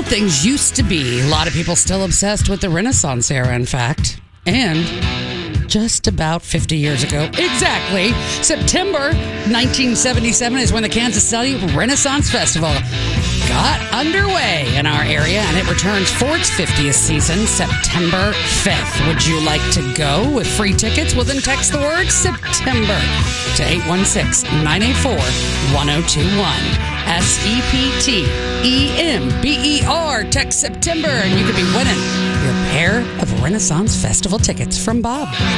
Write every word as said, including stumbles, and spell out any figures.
things used to be. A lot of people still obsessed with the Renaissance era, in fact. And just about fifty years ago, exactly, September nineteen seventy-seven is when the Kansas City Renaissance Festival got underway in our area, and it returns for its fiftieth season, September fifth. Would you like to go with free tickets? Well, then text the word September to eight one six, nine eight four, one zero two one. S E P T E M B E R. Text September, and you could be winning your pair of Renaissance Festival tickets from Bob.